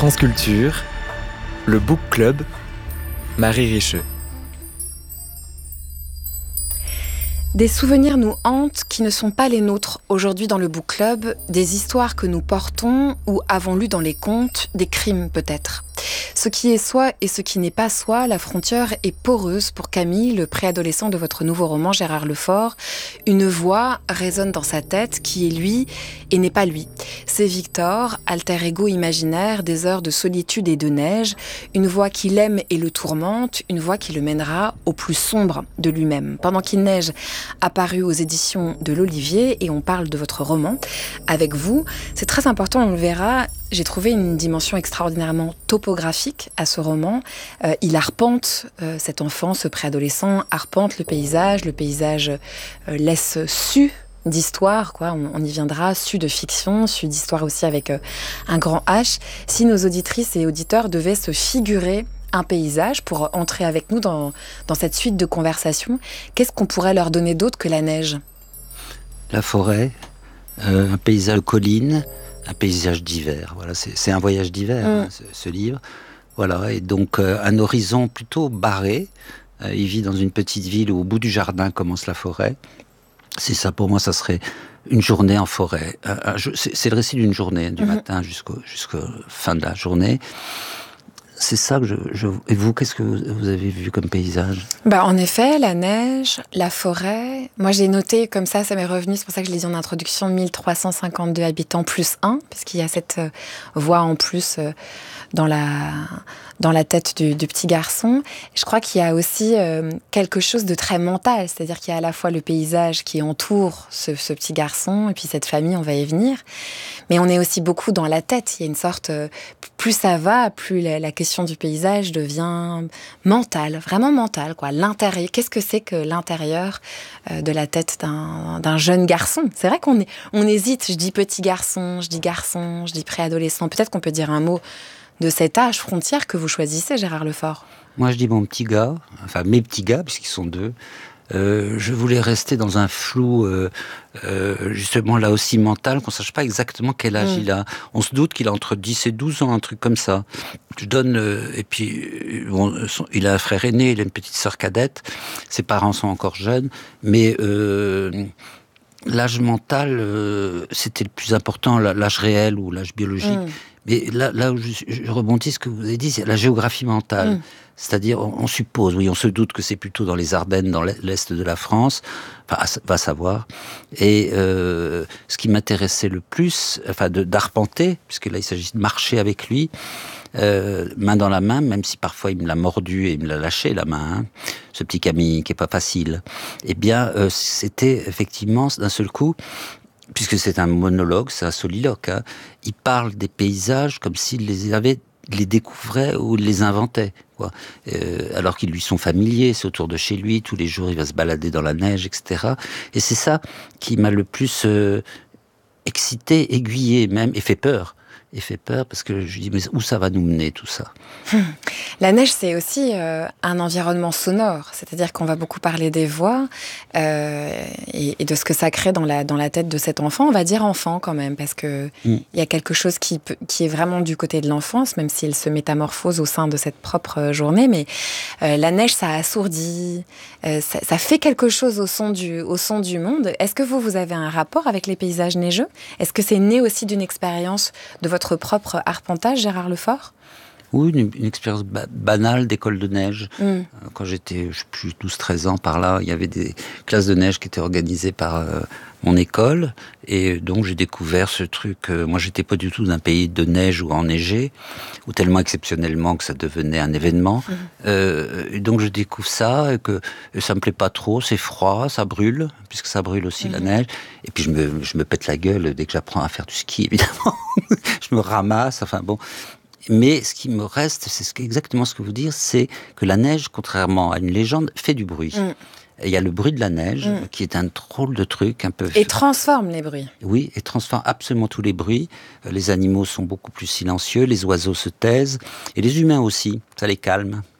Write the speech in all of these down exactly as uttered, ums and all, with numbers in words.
France Culture, le Book Club, Marie Richeux. Des souvenirs nous hantent qui ne sont pas les nôtres aujourd'hui dans le Book Club, des histoires que nous portons ou avons lues dans les contes, des crimes peut-être. Ce qui est soi et ce qui n'est pas soi, la frontière est poreuse pour Camille, le préadolescent de votre nouveau roman Gérard Lefort. Une voix résonne dans sa tête qui est lui et n'est pas lui. C'est Victor, alter ego imaginaire des heures de solitude et de neige, une voix qui l'aime et le tourmente, une voix qui le mènera au plus sombre de lui-même. Pendant qu'il neige, apparu aux éditions de l'Olivier, et on parle de votre roman avec vous. C'est très important, on le verra. J'ai trouvé une dimension extraordinairement topographique à ce roman. Euh, il arpente euh, cet enfant, ce préadolescent, arpente le paysage. Le paysage euh, laisse su d'histoire, quoi. On, on y viendra, su de fiction, su d'histoire aussi avec euh, un grand H. Si nos auditrices et auditeurs devaient se figurer un paysage pour entrer avec nous dans, dans cette suite de conversations, qu'est-ce qu'on pourrait leur donner d'autre que la neige ? La forêt, euh, un paysage de collines, un paysage d'hiver. Voilà, c'est, c'est un voyage d'hiver, mmh. hein, ce, ce livre. Voilà, et donc euh, un horizon plutôt barré. Euh, il vit dans une petite ville où au bout du jardin commence la forêt. C'est ça, pour moi, ça serait une journée en forêt. Euh, un, c'est, c'est le récit d'une journée, du mmh. matin jusqu'au, jusqu'à la fin de la journée. C'est ça que je, je... Et vous, qu'est-ce que vous avez vu comme paysage ? Bah, en effet, la neige, la forêt. Moi, j'ai noté comme ça, ça m'est revenu, c'est pour ça que je l'ai dit en introduction, mille trois cent cinquante-deux habitants plus un, puisqu'il y a cette euh, voix en plus euh, dans, la, dans la tête du, du petit garçon. Je crois qu'il y a aussi euh, quelque chose de très mental, c'est-à-dire qu'il y a à la fois le paysage qui entoure ce, ce petit garçon, et puis cette famille, on va y venir. Mais on est aussi beaucoup dans la tête. Il y a une sorte... Euh, plus ça va, plus la, la question du paysage devient mentale, vraiment mentale, quoi. L'intérieur, qu'est-ce que c'est que l'intérieur euh, de la tête d'un, d'un jeune garçon ? C'est vrai qu'on est, on hésite, je dis petit garçon, je dis garçon, je dis préadolescent. Peut-être qu'on peut dire un mot de cet âge frontière que vous choisissez, Gérard Lefort. Moi, je dis mon petit gars, enfin mes petits gars, puisqu'ils sont deux. Euh, je voulais rester dans un flou, euh, euh, justement là aussi mental, qu'on ne sache pas exactement quel âge mmh. il a. On se doute qu'il a entre dix et douze ans, un truc comme ça. Je donne, euh, et puis bon, son, il a un frère aîné, il a une petite sœur cadette, ses parents sont encore jeunes, mais euh, l'âge mental, euh, c'était le plus important, l'âge réel ou l'âge biologique. Mmh. Mais là, là où je, je rebondis, ce que vous avez dit, c'est la géographie mentale. Mmh. C'est-à-dire, on, on suppose, oui, on se doute que c'est plutôt dans les Ardennes, dans l'est de la France, enfin, va savoir. Et euh, ce qui m'intéressait le plus, enfin, de, d'arpenter, puisque là, il s'agit de marcher avec lui, euh, main dans la main, même si parfois il me l'a mordu et il me l'a lâché, la main, hein, ce petit Camille qui est pas facile. Eh bien, euh, c'était effectivement, d'un seul coup, puisque c'est un monologue, c'est un soliloque, hein, il parle des paysages comme s'il les avait, les découvrait ou les inventait, quoi. Euh, alors qu'ils lui sont familiers, c'est autour de chez lui, tous les jours il va se balader dans la neige, et cetera. Et c'est ça qui m'a le plus euh, excité, aiguillé même, et fait peur. Et fait peur parce que je dis, mais où ça va nous mener tout ça ? La neige, c'est aussi euh, un environnement sonore, c'est-à-dire qu'on va beaucoup parler des voix euh, et, et de ce que ça crée dans la, dans la tête de cet enfant. On va dire enfant quand même, parce qu'il mm. y a quelque chose qui, peut, qui est vraiment du côté de l'enfance, même s'il se métamorphose au sein de cette propre journée. Mais euh, la neige, ça assourdit, euh, ça, ça fait quelque chose au son, du, au son du monde. Est-ce que vous, vous avez un rapport avec les paysages neigeux ? Est-ce que c'est né aussi d'une expérience de votre votre propre arpentage, Gérard Lefort ? Oui, une, une expérience ba- banale d'école de neige. Mm. Quand j'étais, je sais plus, douze treize ans par là, il y avait des classes de neige qui étaient organisées par euh, mon école. Et donc, j'ai découvert ce truc. Euh, moi, j'étais pas du tout d'un pays de neige ou enneigé, ou tellement exceptionnellement que ça devenait un événement. Mm. Euh, et donc, je découvre ça, et que et ça me plaît pas trop, c'est froid, ça brûle, puisque ça brûle aussi mm. la neige. Et puis, je me, je me pète la gueule dès que j'apprends à faire du ski, évidemment. Je me ramasse, enfin bon... Mais ce qui me reste, c'est ce exactement ce que vous dites, c'est que la neige, contrairement à une légende, fait du bruit. Mm. Il y a le bruit de la neige, mm. qui est un drôle de truc, un peu... Et transforme les bruits. Oui, et transforme absolument tous les bruits. Les animaux sont beaucoup plus silencieux, les oiseaux se taisent, et les humains aussi, ça les calme.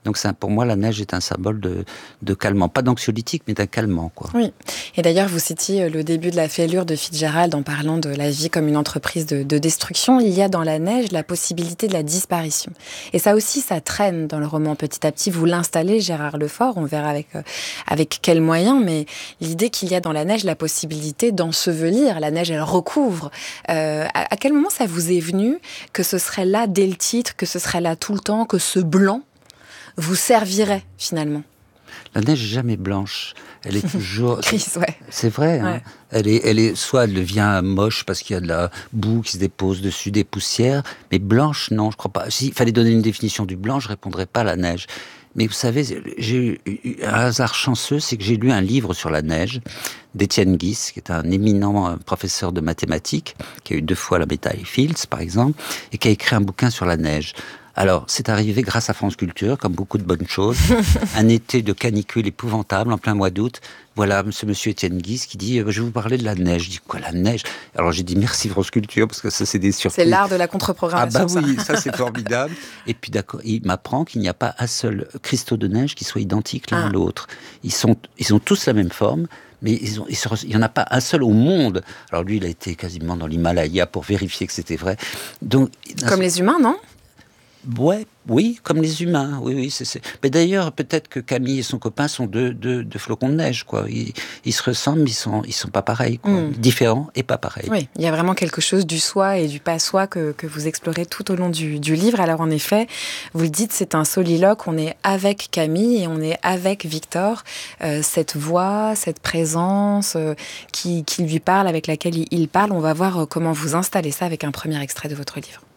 Donc ça, pour moi, la neige est un symbole de, de calmant. Pas d'anxiolytique, mais d'un calmant, quoi. Oui. Et d'ailleurs, vous citiez le début de la fêlure de Fitzgerald en parlant de la vie comme une entreprise de, de destruction. Il y a dans la neige la possibilité de la disparition. Et ça aussi, ça traîne dans le roman petit à petit. Vous l'installez, Gérard Lefort, on verra avec, euh, avec quels moyens, mais l'idée qu'il y a dans la neige la possibilité d'ensevelir. La neige, elle recouvre. Euh, à, à quel moment ça vous est venu que ce serait là dès le titre, que ce serait là tout le temps, que ce blanc vous servirait finalement? La neige n'est jamais blanche. Elle est toujours... Chris, ouais. C'est vrai. Hein. Ouais. Elle est, elle est, soit elle devient moche parce qu'il y a de la boue qui se dépose dessus, des poussières, mais blanche, non, je crois pas. S'il fallait donner une définition du blanc, je répondrais pas à la neige. Mais vous savez, j'ai eu un hasard chanceux, c'est que j'ai lu un livre sur la neige d'Étienne Guis, qui est un éminent professeur de mathématiques, qui a eu deux fois la médaille Fields, par exemple, et qui a écrit un bouquin sur la neige. Alors, c'est arrivé grâce à France Culture, comme beaucoup de bonnes choses. Un été de canicule épouvantable, en plein mois d'août. Voilà, ce monsieur Étienne Guis qui dit euh, « Je vais vous parler de la neige ». Je dis « Quoi, la neige ?» Alors j'ai dit « Merci France Culture », parce que ça, c'est des surprises. C'est l'art de la contre-programmation. Ah bah ça. oui, ça c'est formidable. Et puis d'accord, il m'apprend qu'il n'y a pas un seul cristaux de neige qui soit identique l'un Ah. à l'autre. Ils, sont, ils ont tous la même forme, mais ils ont, ils se, il n'y en a pas un seul au monde. Alors lui, il a été quasiment dans l'Himalaya pour vérifier que c'était vrai. Donc, Comme les humains, non ? Ouais, oui, comme les humains, oui, oui. C'est, c'est... Mais d'ailleurs, peut-être que Camille et son copain sont deux, deux, deux flocons de neige, quoi. Ils, ils se ressemblent, mais ils sont, ils sont pas pareils, quoi. Mm. Différents et pas pareils. Oui, il y a vraiment quelque chose du soi et du pas soi que, que vous explorez tout au long du, du livre. Alors en effet, vous le dites, c'est un soliloque. On est avec Camille et on est avec Victor. Euh, cette voix, cette présence euh, qui, qui lui parle, avec laquelle il, il parle. On va voir comment vous installez ça avec un premier extrait de votre livre.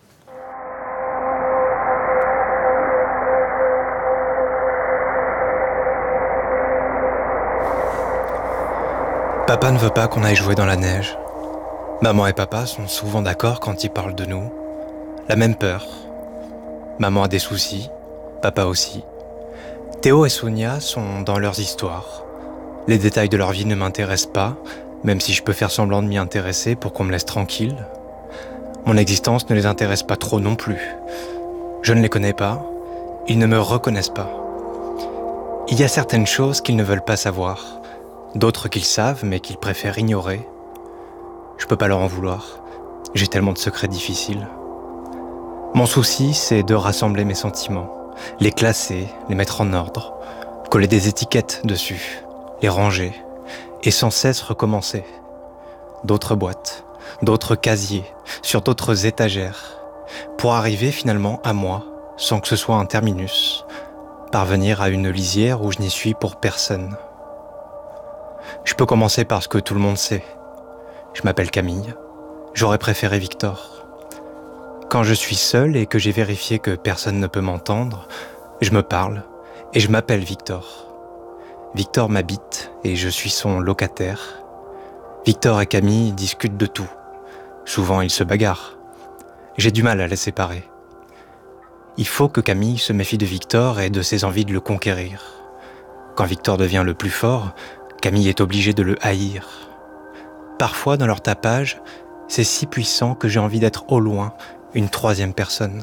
Papa ne veut pas qu'on aille jouer dans la neige. Maman et papa sont souvent d'accord quand ils parlent de nous. La même peur. Maman a des soucis, papa aussi. Théo et Sonia sont dans leurs histoires. Les détails de leur vie ne m'intéressent pas, même si je peux faire semblant de m'y intéresser pour qu'on me laisse tranquille. Mon existence ne les intéresse pas trop non plus. Je ne les connais pas, ils ne me reconnaissent pas. Il y a certaines choses qu'ils ne veulent pas savoir. D'autres qu'ils savent, mais qu'ils préfèrent ignorer. Je peux pas leur en vouloir. J'ai tellement de secrets difficiles. Mon souci, c'est de rassembler mes sentiments, les classer, les mettre en ordre, coller des étiquettes dessus, les ranger, et sans cesse recommencer. D'autres boîtes, d'autres casiers, sur d'autres étagères, pour arriver finalement à moi, sans que ce soit un terminus, parvenir à une lisière où je n'y suis pour personne. Je peux commencer par ce que tout le monde sait. Je m'appelle Camille. J'aurais préféré Victor. Quand je suis seul et que j'ai vérifié que personne ne peut m'entendre, je me parle et je m'appelle Victor. Victor m'habite et je suis son locataire. Victor et Camille discutent de tout. Souvent, ils se bagarrent. J'ai du mal à les séparer. Il faut que Camille se méfie de Victor et de ses envies de le conquérir. Quand Victor devient le plus fort, Camille est obligée de le haïr. Parfois, dans leur tapage, c'est si puissant que j'ai envie d'être au loin une troisième personne.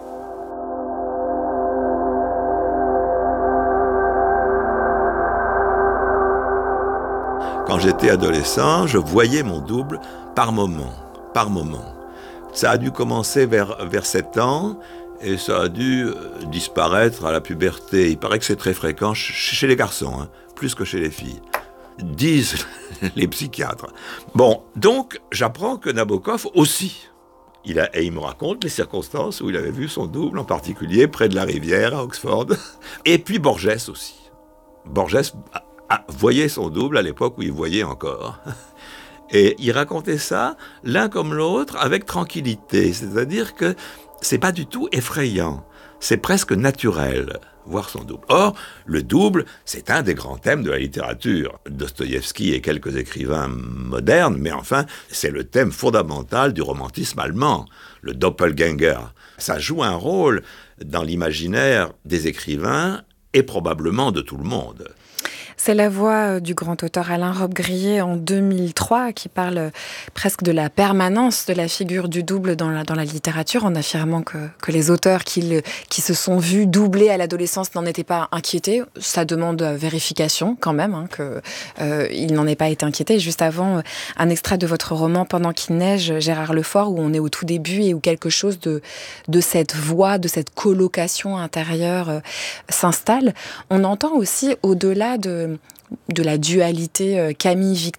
Quand j'étais adolescent, je voyais mon double par moment, par moment. Ça a dû commencer vers, vers sept ans et ça a dû disparaître à la puberté. Il paraît que c'est très fréquent chez les garçons, hein, plus que chez les filles. Disent les psychiatres. Bon, donc j'apprends que Nabokov aussi, il a, et il me raconte les circonstances où il avait vu son double, en particulier près de la rivière à Oxford, et puis Borges aussi. Borges a, a, voyait son double à l'époque où il voyait encore. Et il racontait ça, l'un comme l'autre, avec tranquillité, c'est-à-dire que c'est pas du tout effrayant, c'est presque naturel. Voir son double. Or, le double, c'est un des grands thèmes de la littérature. Dostoïevski et quelques écrivains modernes, mais enfin, c'est le thème fondamental du romantisme allemand, le Doppelgänger. Ça joue un rôle dans l'imaginaire des écrivains et probablement de tout le monde. C'est la voix du grand auteur Alain Robbe-Grillet en deux mille trois qui parle presque de la permanence de la figure du double dans la, dans la littérature, en affirmant que, que les auteurs qui, le, qui se sont vus doublés à l'adolescence n'en étaient pas inquiétés. Ça demande vérification quand même, hein, qu'il euh, n'en ait pas été inquiété. Juste avant, un extrait de votre roman Pendant qu'il neige, Gérard Lefort, où on est au tout début et où quelque chose de, de cette voix, de cette colocation intérieure euh, s'installe. On entend aussi, au-delà de, de la dualité Camille-Victor,